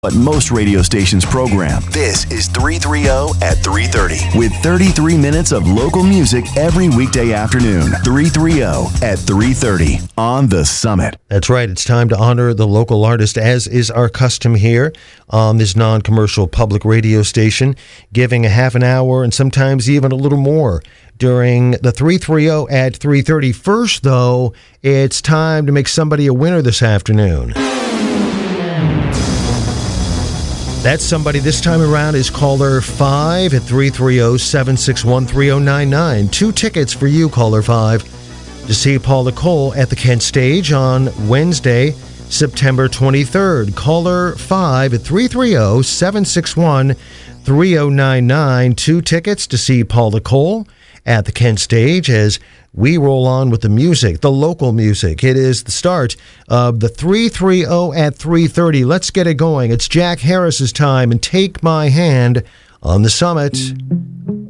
But most radio stations program. This is 330 at 3:30 with 33 minutes of local music every weekday afternoon. 330 at 3:30 on The Summit. That's right. It's time to honor the local artist, as is our custom here on this non-commercial public radio station, giving a half an hour and sometimes even a little more during the 330 at 3:30. First, though, it's time to make somebody a winner this afternoon. That somebody this time around is caller 5 at 330-761-3099. 2 tickets for you, caller 5, to see Paula Cole at the Kent Stage on Wednesday, September 23rd. Caller 5 at 330-761-3099. 2 tickets to see Paula Cole at the Kent Stage as we roll on with the music, the local music. It is the start of the 330 at 3:30. Let's get it going. It's Jack Harris's time and Take My Hand on The Summit.